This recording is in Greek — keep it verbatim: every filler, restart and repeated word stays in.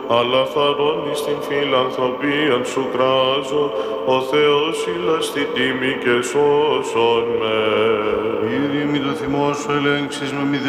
αλλά θαρώνει στην φιλανθρωπία σου κράζω, ο Θεός ήλα στην τίμη και σώσον με. Κύριε, μη το θυμό σου ελέγξεις με μη